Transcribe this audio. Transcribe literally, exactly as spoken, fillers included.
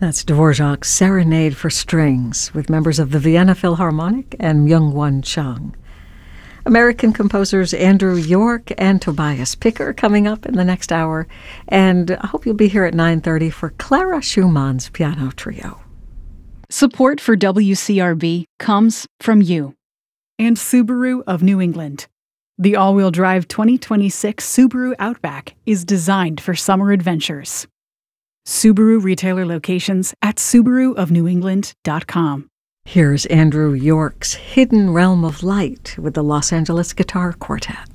That's Dvorak's Serenade for Strings with members of the Vienna Philharmonic and Myung-Whun Chung. American composers Andrew York and Tobias Picker coming up in the next hour. And I hope you'll be here at nine thirty for Clara Schumann's Piano Trio. Support for W C R B comes from you and Subaru of New England. The all-wheel drive twenty twenty-six Subaru Outback is designed for summer adventures. Subaru retailer locations at subaru of new england dot com. Here's Andrew York's Hidden Realm of Light with the Los Angeles Guitar Quartet.